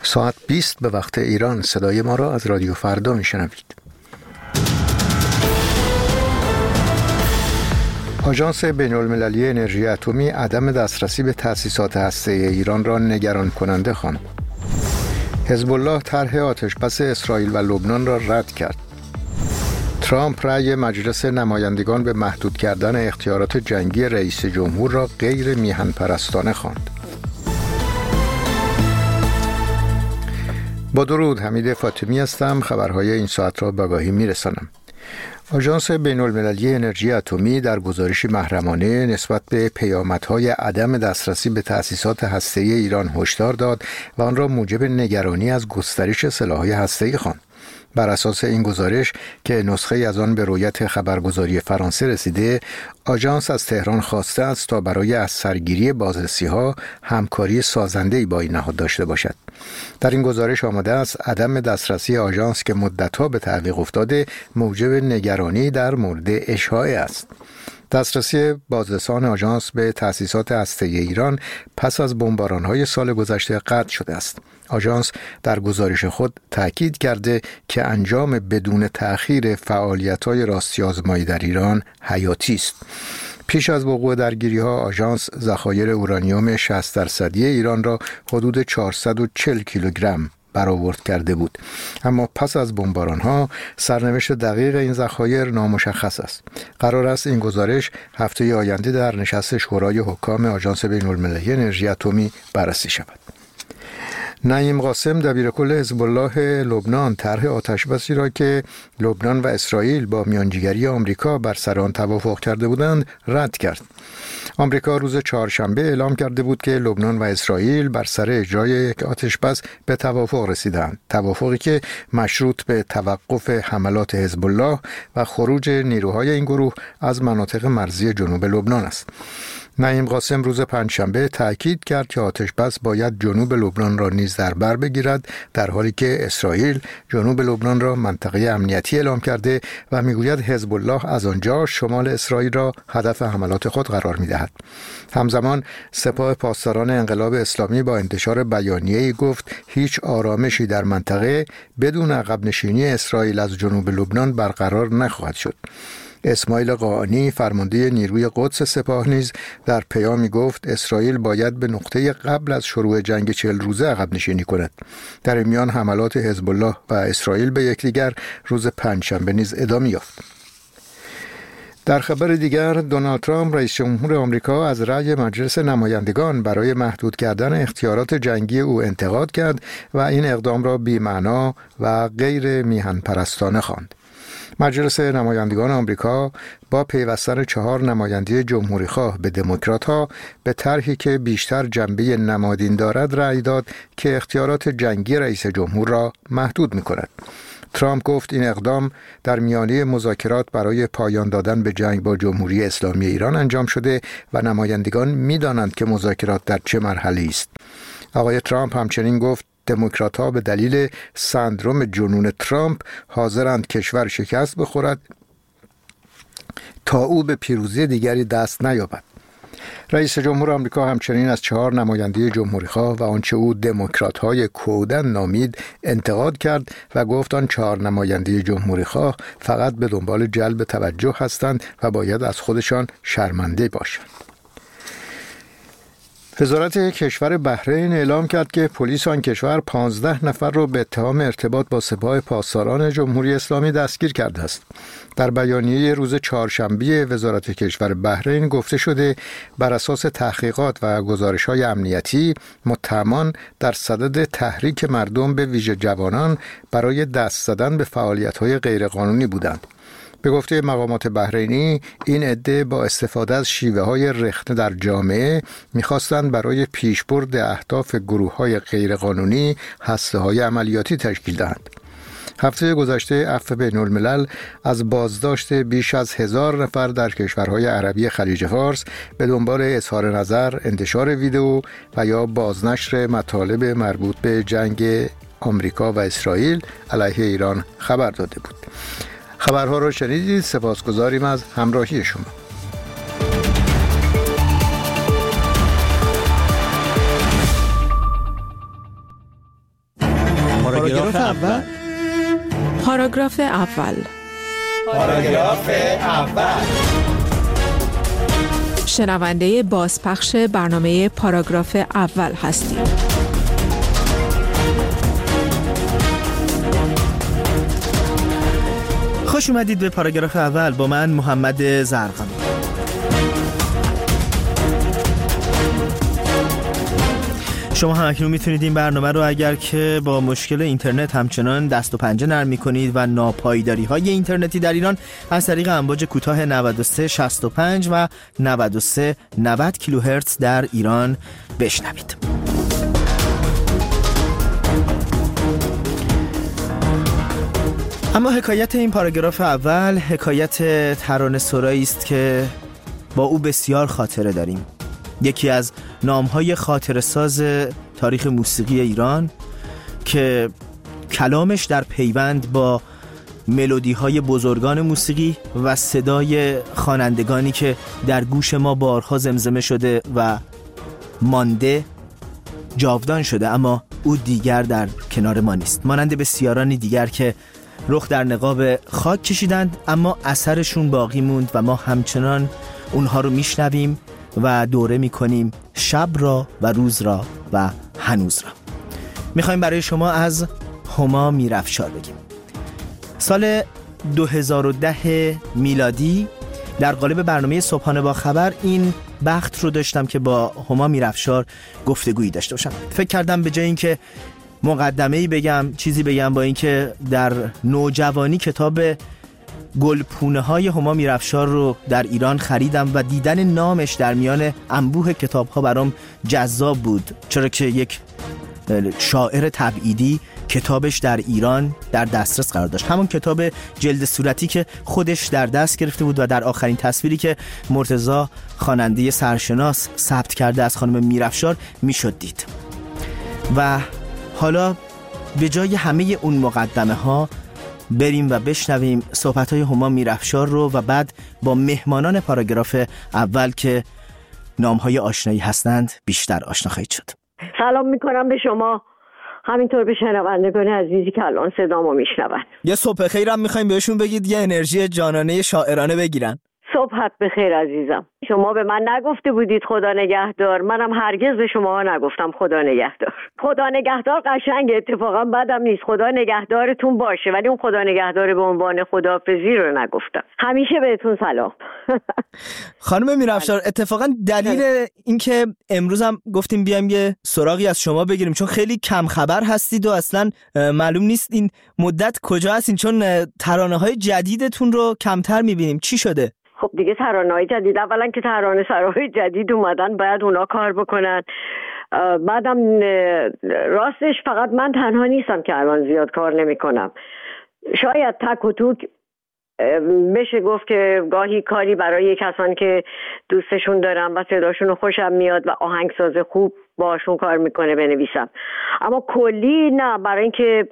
ساعت 20 به وقت ایران. صدای ما را از رادیو فردا میشنوید. آژانس بین‌المللی انرژی اتمی عدم دسترسی به تأسیسات هسته‌ای ایران را نگران کننده خواند. حزب الله طرح آتشبس اسرائیل و لبنان را رد کرد. ترامپ رأی مجلس نمایندگان به محدود کردن اختیارات جنگی رئیس جمهور را غیر میهن پرستانه خواند. با درود، حمید فاطمی هستم. خبرهای این ساعت را به آگاهی میرسانم. آژانس بین‌المللی انرژی اتمی در گزارشی محرمانه نسبت به پیامدهای عدم دسترسی به تأسیسات هسته‌ای ایران هشدار داد و آن را موجب نگرانی از گسترش سلاح‌های هسته‌ای خواند. بر اساس این گزارش که نسخه از آن به رویت خبرگزاری فرانسه رسیده، آژانس از تهران خواسته است تا برای از سرگیری بازرسی‌ها همکاری سازنده‌ای با این نهاد داشته باشد. در این گزارش آمده است عدم دسترسی آژانس که مدت‌ها به تعویق افتاده موجب نگرانی در مورد اشاعه است. دسترسی بازرسان آژانس به تأسیسات هسته‌ای ایران پس از بمباران‌های سال گذشته قطع شده است. آژانس در گزارش خود تأکید کرده که انجام بدون تأخیر فعالیت‌های راستی آزمایی در ایران حیاتی است. پیش از وقوع درگیری‌ها آژانس ذخایر اورانیوم 60% ایران را حدود 440 کیلوگرم برآورد کرده بود، اما پس از بمباران‌ها سرنوشت دقیق این ذخایر نامشخص است. قرار است این گزارش هفته آینده در نشست شورای حکام آژانس بین‌المللی انرژی اتمی بررسی شود. نعیم قاسم دبیرکل حزب الله لبنان طرح آتشبسی را که لبنان و اسرائیل با میانجیگری آمریکا بر سر آن توافق کرده بودند رد کرد. آمریکا روز چهارشنبه اعلام کرده بود که لبنان و اسرائیل بر سر اجرای یک آتشبس به توافق رسیدند. توافقی که مشروط به توقف حملات حزب الله و خروج نیروهای این گروه از مناطق مرزی جنوب لبنان است. نعیم قاسم روز پنجشنبه تأکید کرد که آتشبس باید جنوب لبنان را نیز در بر بگیرد، در حالی که اسرائیل جنوب لبنان را منطقه امنیتی اعلام کرده و میگوید حزب الله از آنجا شمال اسرائیل را هدف حملات خود قرار میدهد. همزمان سپاه پاسداران انقلاب اسلامی با انتشار بیانیه‌ای گفت هیچ آرامشی در منطقه بدون عقب نشینی اسرائیل از جنوب لبنان برقرار نخواهد شد. اسماعیل قاآنی فرمانده نیروی قدس سپاه نیز در پیامی گفت اسرائیل باید به نقطه قبل از شروع جنگ 40 روزه عقب نشینی کند. در این میان حملات حزب الله و اسرائیل به یکدیگر روز پنجشنبه نیز ادامه یافت. در خبر دیگر، دونالد ترامپ رئیس جمهور آمریکا از رأی مجلس نمایندگان برای محدود کردن اختیارات جنگی او انتقاد کرد و این اقدام را بی‌معنا و غیر میهن پرستانه خواند. مجلس نمایندگان آمریکا با پیوستن 4 نماینده جمهوری‌خواه به دموکرات‌ها به طرحی که بیشتر جنبه نمادین دارد رأی داد که اختیارات جنگی رئیس جمهور را محدود می‌کند. ترامپ گفت این اقدام در میانه مذاکرات برای پایان دادن به جنگ با جمهوری اسلامی ایران انجام شده و نمایندگان می‌دانند که مذاکرات در چه مرحله‌ای است. آقای ترامپ همچنین گفت دموکرات‌ها به دلیل سندروم جنون ترامپ حاضرند کشور شکست بخورد تا او به پیروزی دیگری دست نیابد. رئیس جمهور آمریکا همچنین از 4 نماینده جمهوری‌خواه و آنچه او دموکرات‌های کودن نامید انتقاد کرد و گفت آن 4 نماینده جمهوری‌خواه فقط به دنبال جلب توجه هستند و باید از خودشان شرمنده باشند. وزارت کشور بحرین اعلام کرد که پلیس آن کشور 15 نفر را به اتهام ارتباط با سپاه پاسداران جمهوری اسلامی دستگیر کرده است. در بیانیه روز چهارشنبه وزارت کشور بحرین گفته شده بر اساس تحقیقات و گزارش‌های امنیتی متهمان در صدد تحریک مردم به ویژه جوانان برای دست زدن به فعالیت‌های غیرقانونی بودند. به گفته مقامات بحرینی این عده با استفاده از شیوه‌های رخنه در جامعه می‌خواستند برای پیشبرد اهداف گروه‌های غیرقانونی هسته‌های عملیاتی تشکیل دهند. هفته گذشته عفو بین‌الملل از بازداشت بیش از 1000 نفر در کشورهای عربی خلیج فارس به دنبال اظهار نظر، انتشار ویدئو و یا بازنشر مطالب مربوط به جنگ آمریکا و اسرائیل علیه ایران خبر داده بود. خبرها را شنیدید. سپاسگزاریم از همراهی شما. پاراگراف اول. پاراگراف اول. پاراگراف اول. شنونده بازپخش برنامه پاراگراف اول هستید. خوش اومدید به پاراگراف اول با من محمد زرقامی. شما هم اکنون میتونید این برنامه رو اگر که با مشکل اینترنت همچنان دست و پنجه نرم میکنید و ناپایداری های اینترنتی در ایران از طریق امواج کوتاه 9365 و 9390 کیلوهرتز در ایران بشنوید. اما حکایت این پاراگراف اول حکایت ترانه سرایی است که با او بسیار خاطره داریم. یکی از نامهای خاطره ساز تاریخ موسیقی ایران که کلامش در پیوند با ملودی‌های بزرگان موسیقی و صدای خوانندگانی که در گوش ما بارها زمزمه شده و مانده جاودان شده، اما او دیگر در کنار ما نیست. مانند بسیارانی دیگر که رخ در نقاب خاک کشیدند اما اثرشون باقی موند و ما همچنان اونها رو میشنویم و دوره میکنیم شب را و روز را و هنوز را. میخوایم برای شما از هما میرافشار بگیم. سال 2010 میلادی در قالب برنامه صبحانه با خبر این بخت رو داشتم که با هما میرافشار گفتگویی داشته باشم. فکر کردم به جای اینکه مقدمه‌ای بگم چیزی بگم، با اینکه در نوجوانی کتاب گلپونه‌های هما میرافشار رو در ایران خریدم و دیدن نامش در میان انبوه کتاب‌ها برام جذاب بود، چرا که یک شاعر تبعیدی کتابش در ایران در دسترس قرار داشت. همون کتاب جلد صورتی که خودش در دست گرفته بود و در آخرین تصویری که مرتضی خواننده سرشناس ثبت کرده از خانم میرافشار میشد دید. و حالا به جای همه اون مقدمه ها بریم و بشنویم صحبت های هما میرافشار رو و بعد با مهمانان پاراگراف اول که نام های آشنایی هستند بیشتر آشنا خواهید شد. سلام میکنم به شما، همینطور به شنوندگان عزیزی که الان صدامو میشنون. یه صبح خیرم میخوایم بهشون بگید یه انرژی جانانه شاعرانه بگیرن. صبحت بخیر عزیزم. شما به من نگفته بودید خدا نگهدار، منم هرگز به شما نگفتم خدا نگهدار. خدا نگهدار قشنگه، اتفاقا بدم نیست، خدا نگهدارتون باشه، ولی اون خدا نگهدار به عنوان خداحافظی رو نگفتم. همیشه بهتون سلام. خانم میرافشار، اتفاقا دلیل اینکه امروز هم گفتیم بیایم یه سراغی از شما بگیریم چون خیلی کم خبر هستید و اصلا معلوم نیست این مدت کجا هستین، چون ترانه‌های جدیدتون رو کمتر می‌بینیم. چی شده؟ خب دیگه ترانه‌های جدید، اولا که ترانه سراهای جدید اومدن باید اونا کار بکنن، بعدم راستش فقط من تنها نیستم که الان زیاد کار نمی‌کنم. شاید تک و توک بشه گفت که گاهی کاری برای کسانی که دوستشون دارم و صداشون رو خوشم میاد و آهنگساز خوب باشون کار میکنه بنویسم، اما کلی نه. برای اینکه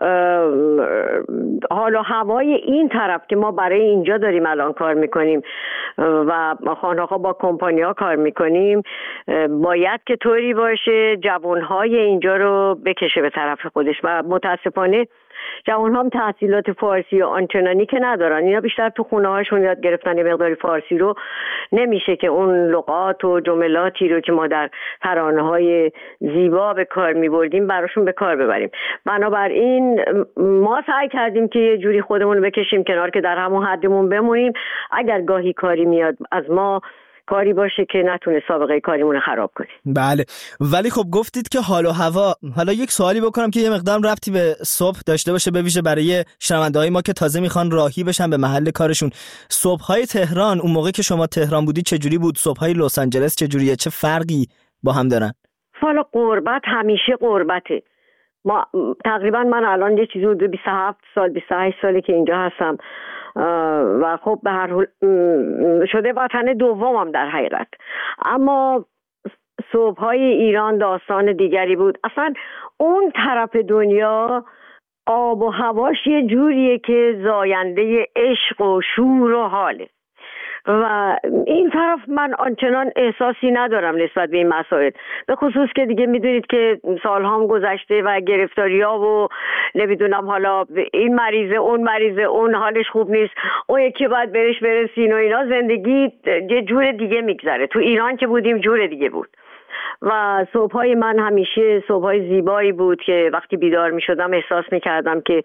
حال و هوای این طرف که ما برای اینجا داریم الان کار میکنیم و خانه‌ها با کمپانی‌ها کار میکنیم، باید که طوری باشه جوانهای اینجا رو بکشه به طرف خودش و متاسفانه جوان هم تحصیلات فارسی و آنچنانی که ندارن، اینا بیشتر تو خونه هاشون یاد گرفتن یه مقداری فارسی رو، نمیشه که اون لغات و جملاتی رو که ما در ترانه های زیبا به کار میبردیم براشون به کار ببریم. بنابراین ما سعی کردیم که یه جوری خودمون بکشیم کنار که در همون حدمون بمونیم، اگر گاهی کاری میاد از ما کاری باشه که نتونه سابقه کاریمون خراب کنه. بله، ولی خب گفتید که حال و هوا. حالا یک سوالی بکنم که یه مقدار ربطی به صبح داشته باشه، به ویژه برای شنونده‌های ما که تازه میخوان راهی بشن به محل کارشون. صبح‌های تهران اون موقع که شما تهران بودی چجوری بود؟ صبح‌های لس آنجلس چجوریه؟ چه فرقی با هم دارن؟ حالا غربت همیشه غربته. ما تقریبا من الان یه چیزی حدود 27 سال 28 سالی که اینجا هستم و خب به هر حال شده وطن دومم در حقیقت، اما صبح‌های ایران داستان دیگری بود. اصلا اون طرف دنیا آب و هواش یه جوریه که زاینده عشق و شور و حاله و این طرف من آنچنان احساسی ندارم نسبت به این مسائل، به خصوص که دیگه میدونید که سالها هم گذشته و گرفتاری‌ها و نمیدونم حالا این مریضه اون حالش خوب نیست، اون یکی باید بهش برسین و اینا. زندگی یه جور دیگه میگذره. تو ایران که بودیم جور دیگه بود و صبحای من همیشه صبحای زیبایی بود که وقتی بیدار میشدم احساس میکردم که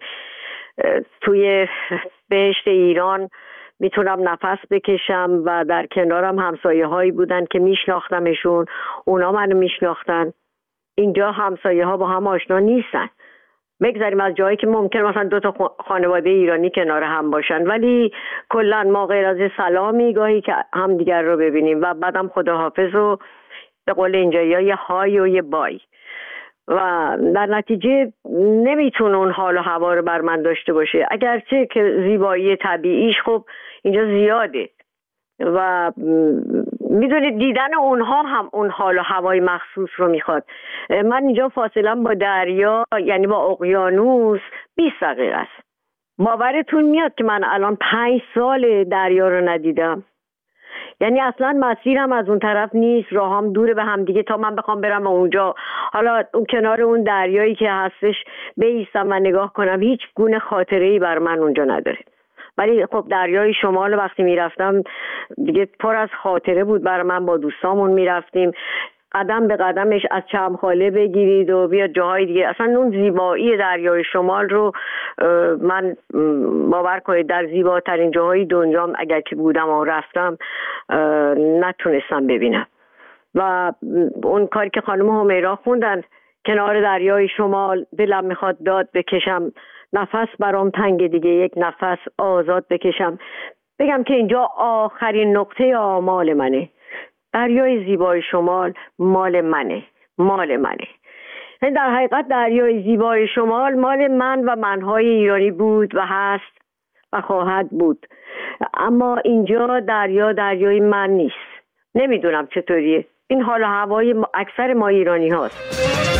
توی بهشت ایران میتونم نفس بکشم و در کنارم همسایه هایی بودن که میشناختمشون، اونا منو میشناختن. اینجا همسایه ها با هم آشنا نیستن، بگذاریم از جایی که ممکن مثلا 2 تا خانواده ایرانی کنار هم باشن، ولی کلا ما غیر از سلامی گاهی که هم دیگر رو ببینیم و بعدم خداحافظ و به قول اینجا یه های و یه بای و در نتیجه نمیتونه اون حال و هوا رو بر من داشته باشه. اگرچه که زیبایی طبیعیش خب اینجا زیاده و میدونید دیدن اونها هم اون حال و هوای مخصوص رو میخواد. من اینجا فاصله با دریا یعنی با اقیانوس 20 دقیقه است. باورتون میاد که من الان 5 سال دریا رو ندیدم، یعنی اصلا مسیرم از اون طرف نیست، راهم دوره به هم دیگه تا من بخوام برم اونجا حالا اون کنار اون دریایی که هستش بایستم و نگاه کنم، هیچ گونه خاطره‌ای بر من اونجا نداره. ولی خب دریای شمال وقتی میرفتم دیگه پر از خاطره بود برای من. با دوستامون میرفتیم قدم به قدمش از چمخاله بگیرید و بیاد جاهای دیگه. اصلا اون زیبایی دریای شمال رو من باور کنید در زیباترین جاهای دنیام اگر که بودم و رفتم نتونستم ببینم. و اون کاری که خانم همیرا خوندن کنار دریای شمال، دلم میخواد داد بکشم، نفس برام تنگ دیگه، یک نفس آزاد بکشم، بگم که اینجا آخرین نقطه آمال منه. دریای زیبای شمال مال منه. در حقیقت دریای زیبای شمال مال من و منهای ایرانی بود و هست و خواهد بود، اما اینجا دریای من نیست. نمیدونم چطوریه، این حال و هوای اکثر ما ایرانی هاست.